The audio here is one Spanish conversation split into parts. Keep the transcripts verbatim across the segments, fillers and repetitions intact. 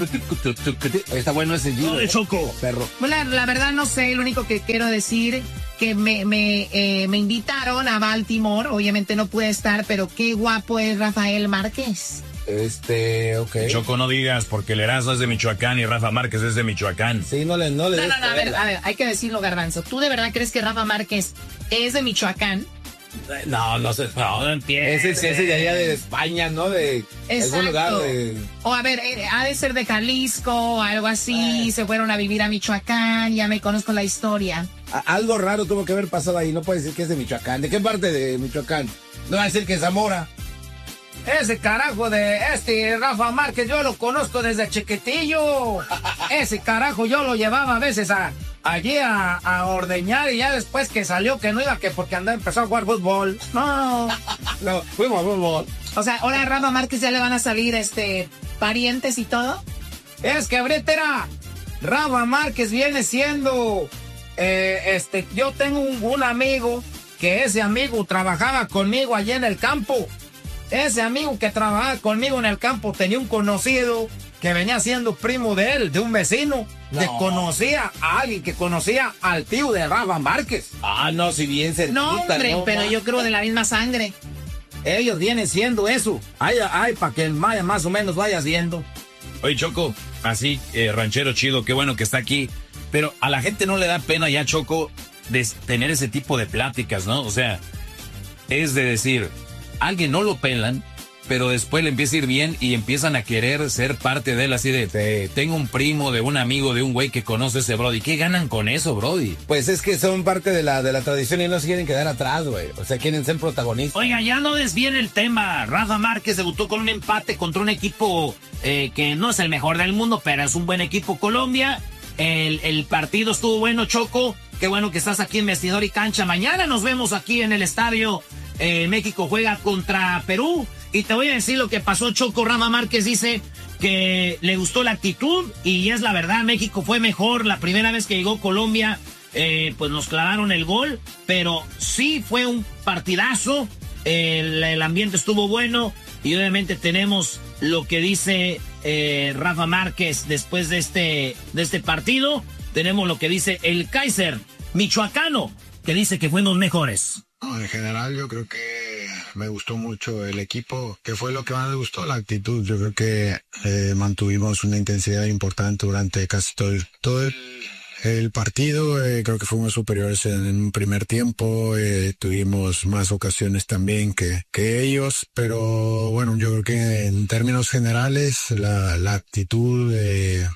Está bueno ese giro. ¡Dale, Choco! Perro. La, la verdad no sé, lo único que quiero decir que me, me, eh, me invitaron a Baltimore, obviamente no pude estar, pero qué guapo es Rafael Márquez. Este, ok. Choco, no digas, porque el Erasmo es de Michoacán y Rafa Márquez es de Michoacán. Sí, no le, no le. No, no, no, a ver, a ver, hay que decirlo, Garbanzo. ¿Tú de verdad crees que Rafa Márquez es de Michoacán? No, no sé. No, No entiendo. Ese, ese de allá de España, ¿no? De Exacto. algún lugar de... O a ver, eh, ha de ser de Jalisco, algo así, se fueron a vivir a Michoacán, ya me conozco la historia. A- algo raro tuvo que haber pasado ahí, no puede decir que es de Michoacán. ¿De qué parte de Michoacán? No va a decir que es Zamora. Ese carajo de este Rafa Márquez, yo lo conozco desde chiquitillo. Ese carajo yo lo llevaba a veces a, allí a, a ordeñar y ya después que salió que no iba, que porque andaba empezó a jugar fútbol. No, No, fuimos a fútbol. O sea, ahora a Rafa Márquez ya le van a salir este parientes y todo. es que ahorita era Rafa Márquez viene siendo, eh, este, yo tengo un, un amigo que ese amigo trabajaba conmigo allí en el campo. Ese amigo que trabajaba conmigo en el campo tenía un conocido que venía siendo primo de él, de un vecino, No. que conocía a alguien que conocía al tío de Rafa Márquez. Ah, no, si bien cerquita. No, hombre, no, pero ma. yo creo de la misma sangre. Ellos vienen siendo eso. Ay, ay, para que el Maya más o menos vayas viendo. Oye, Choco, así, eh, ranchero chido, qué bueno que está aquí. Pero a la gente no le da pena ya, Choco, de tener ese tipo de pláticas, ¿no? O sea, es de decir, alguien no lo pelan, pero después le empieza a ir bien y empiezan a querer ser parte de él, así de, te- tengo un primo, de un amigo, de un güey que conoce a ese Brody. ¿Qué ganan con eso, Brody? Pues es que son parte de la, de la tradición y no se quieren quedar atrás, güey. O sea, quieren ser protagonistas. Oiga, ya no desvíen el tema. Rafa Márquez debutó con un empate contra un equipo eh, que no es el mejor del mundo, pero es un buen equipo, Colombia. El, el partido estuvo bueno, Choco. Qué bueno que estás aquí en Vestidor y Cancha. Mañana nos vemos aquí en el estadio. Eh, México juega contra Perú. Y te voy a decir lo que pasó, Choco. Rafa Márquez dice que le gustó la actitud y es la verdad, México fue mejor. La primera vez que llegó Colombia, eh, pues nos clavaron el gol, pero sí fue un partidazo. El, el ambiente estuvo bueno y obviamente tenemos lo que dice eh, Rafa Márquez después de este, de este partido. Tenemos lo que dice el Kaiser michoacano, que dice que fuimos mejores. No, en general yo creo que me gustó mucho el equipo. ¿Qué fue lo que más me gustó? La actitud. Yo creo que eh, mantuvimos una intensidad importante durante casi todo el, todo el, el partido. Eh, creo que fuimos superiores en, en un primer tiempo. Eh, tuvimos más ocasiones también que, que ellos. Pero bueno, yo creo que en términos generales la, la actitud... Eh,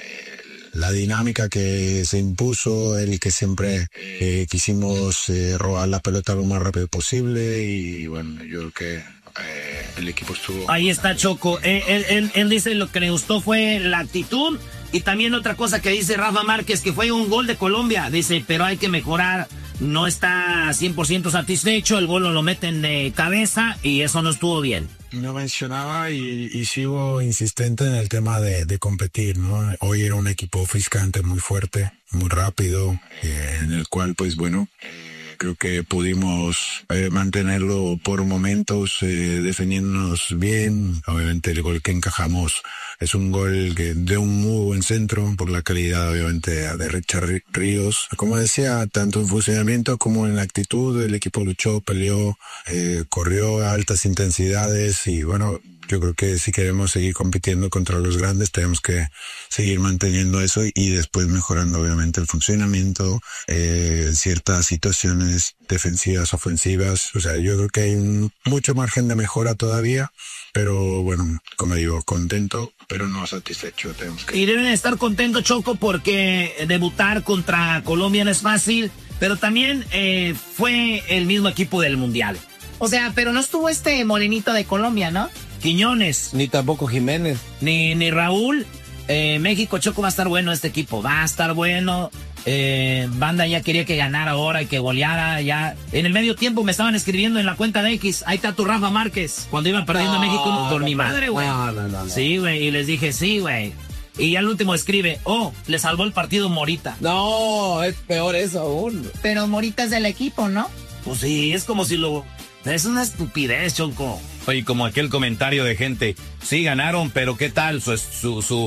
la dinámica que se impuso, el que siempre eh, quisimos eh, robar la pelota lo más rápido posible y bueno, yo creo que eh, el equipo estuvo... Ahí está Choco, él, él, él, él dice lo que le gustó fue la actitud y también otra cosa que dice Rafa Márquez, que fue un gol de Colombia, dice, pero hay que mejorar, no está cien por ciento satisfecho, el gol lo meten de cabeza y eso no estuvo bien. No mencionaba y, y sigo insistente en el tema de, de competir, ¿no? Hoy era un equipo físicamente muy fuerte, muy rápido, eh, en el cual, pues bueno, eh, creo que pudimos eh, mantenerlo por momentos, eh, defendiéndonos bien. Obviamente el gol que encajamos es un gol que de un muy buen centro, por la calidad obviamente de Richard Ríos. Como decía, tanto en funcionamiento como en la actitud, el equipo luchó, peleó, eh, corrió a altas intensidades y bueno, yo creo que si queremos seguir compitiendo contra los grandes tenemos que seguir manteniendo eso y después mejorando obviamente el funcionamiento, eh, ciertas situaciones defensivas, ofensivas. O sea, yo creo que hay un, mucho margen de mejora todavía, pero bueno, como digo, contento, pero no satisfecho. Tenemos que... Y deben estar contentos, Choco, porque debutar contra Colombia no es fácil, pero también eh, fue el mismo equipo del Mundial. O sea, pero no estuvo este morenito de Colombia, ¿no? Quiñones. Ni tampoco Jiménez. Ni, ni Raúl. Eh, México, Choco, va a estar bueno este equipo. Va a estar bueno. Eh, Banda ya quería que ganara ahora y que goleara. Ya. En el medio tiempo me estaban escribiendo en la cuenta de X. Ahí está tu Rafa Márquez. Cuando iban perdiendo No, México por no, mi madre, güey. No, no, no, no. Sí, güey. Y les dije, sí, güey. Y al último escribe, oh, le salvó el partido Morita. No, es peor eso aún. Pero Morita es del equipo, ¿no? Pues sí, es como si lo... Es una estupidez, Choco. Oye, como aquel comentario de gente, sí ganaron, pero ¿qué tal? Su, su, su,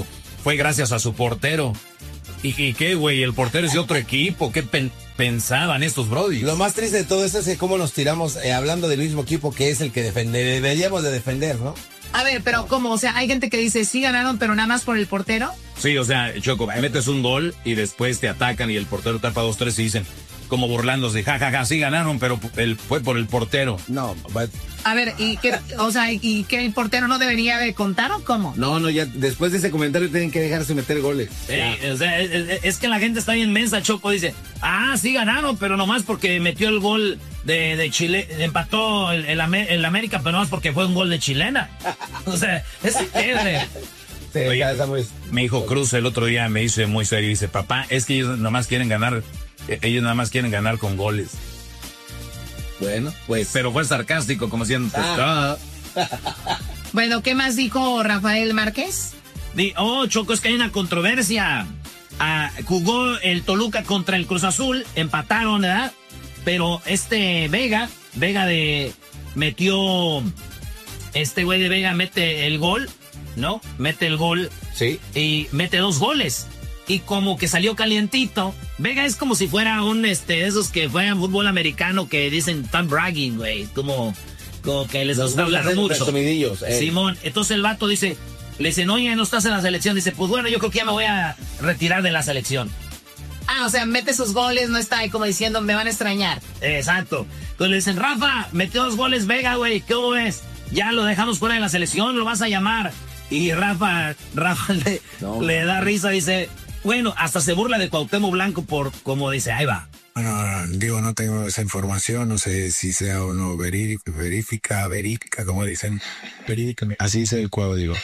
fue gracias a su portero. ¿Y, y qué, güey? El portero es de otro equipo. ¿Qué pen, pensaban estos brodis? Lo más triste de todo esto es que cómo nos tiramos eh, hablando del mismo equipo que es el que defende, deberíamos de defender, ¿no? A ver, pero ¿cómo? O sea, hay gente que dice, sí ganaron, pero nada más por el portero. Sí, o sea, Choco, metes un gol y después te atacan y el portero tapa dos, tres y dicen, como burlándose, jajaja, ja, ja, sí ganaron, pero el, fue por el portero. No, but... A ver, ¿y qué, o sea, y que el portero no debería de contar o cómo? No, no, ya después de ese comentario tienen que dejarse meter goles. Eh, o sea, es, es que la gente está bien mensa, Choco, dice, ah, sí ganaron, pero nomás porque metió el gol de, de Chile, empató el, el, el América, pero nomás porque fue un gol de chilena. O sea, es pierde. Sí, Oye, muy... Mi hijo Cruz el otro día me dice muy serio, dice, papá, es que ellos nomás quieren ganar, ellos nada más quieren ganar con goles. Bueno, pues. Pero fue sarcástico, como siendo. Ah. Bueno, ¿qué más dijo Rafael Márquez? Di, oh, Choco, es que hay una controversia. Ah, jugó el Toluca contra el Cruz Azul, empataron, ¿verdad? Pero este Vega, Vega de. Metió. Este güey de Vega mete el gol, ¿no? Mete el gol. Sí. Y mete dos goles. Y como que salió calientito. Vega es como si fuera un, este, esos que juegan fútbol americano que dicen tan bragging, güey. Como, como que les gusta hablar mucho. Eh. Simón, entonces el vato dice, le dicen, oye, no estás en la selección. Dice, pues bueno, yo creo que ya me voy a retirar de la selección. Ah, o sea, mete sus goles, no está ahí como diciendo, me van a extrañar. Exacto. Entonces le dicen, Rafa, metió dos goles Vega, güey, ¿qué ves? Ya lo dejamos fuera de la selección, lo vas a llamar. Y Rafa, Rafa le, no, le da risa, dice... Bueno, hasta se burla de Cuauhtémoc Blanco por, como dice, ahí va. Bueno, digo, no tengo esa información, no sé si sea o no verídica, verífica, verífica, como dicen. Verídica, así dice el Cuau, digo.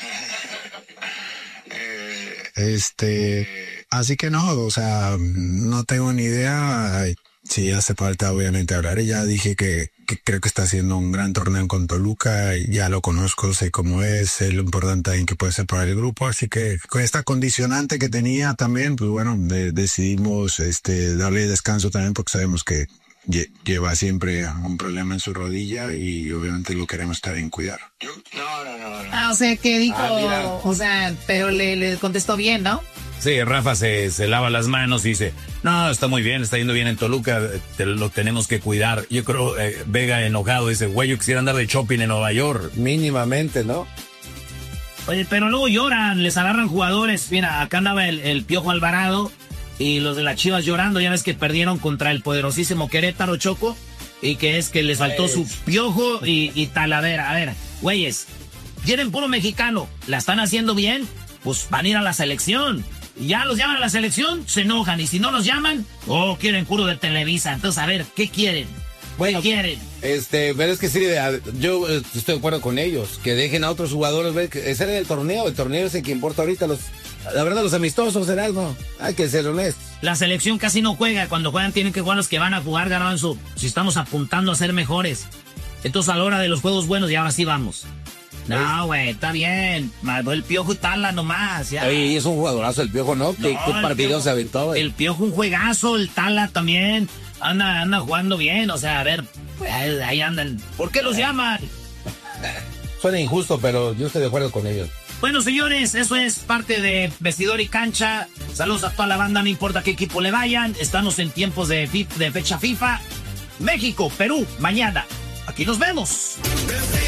Este, así que no, o sea, no tengo ni idea. Sí, hace falta obviamente hablar. Ya dije que, que creo que está haciendo un gran torneo con Toluca. Ya lo conozco, sé cómo es, sé lo importante en que puede ser para el grupo. Así que con esta condicionante que tenía también, pues bueno, de, decidimos este darle descanso también porque sabemos que lle, lleva siempre un problema en su rodilla y obviamente lo queremos estar en cuidar. No, no, no. no. Ah, o sea, que dijo, ah, o sea, pero le, le contestó bien, ¿no? Sí, Rafa se, se lava las manos y dice, no, está muy bien, está yendo bien en Toluca, te, lo tenemos que cuidar. Yo creo, eh, Vega enojado dice, güey, yo quisiera andar de shopping en Nueva York. Mínimamente, ¿no? Oye, pero luego lloran, les agarran jugadores. Mira, acá andaba el, el Piojo Alvarado y los de las Chivas llorando. Ya ves que perdieron contra el poderosísimo Querétaro, Choco, y que es que les faltó pues. su Piojo y, y Talavera. A ver, güeyes, quieren puro mexicano, la están haciendo bien, pues van a ir a la selección. Ya los llaman a la selección, se enojan. Y si no los llaman, oh, quieren puro de Televisa. Entonces, a ver, ¿qué quieren? Bueno, ¿qué quieren? Este, pero es que sí, yo estoy de acuerdo con ellos. Que dejen a otros jugadores ver que ese era el torneo. El torneo es el que importa ahorita. Los, la verdad, los amistosos, será algo. Hay que ser honestos. La selección casi no juega. Cuando juegan tienen que jugar los que van a jugar, Garbanzo. Si estamos apuntando a ser mejores. Entonces, a la hora de los juegos buenos, y ahora sí vamos. No, güey, está bien. El Piojo y Tala nomás. Ya. Oye, y es un jugadorazo el Piojo, ¿no? ¿Qué, no, qué partido se aventó, güey? El Piojo un juegazo, el Tala también. Anda, anda jugando bien, o sea, a ver, pues, ahí andan. ¿Por qué los llaman? Suena injusto, pero yo estoy de acuerdo con ellos. Bueno, señores, eso es parte de Vestidor y Cancha. Saludos a toda la banda, no importa qué equipo le vayan. Estamos en tiempos de, de fecha FIFA. México, Perú, mañana. Aquí nos vemos.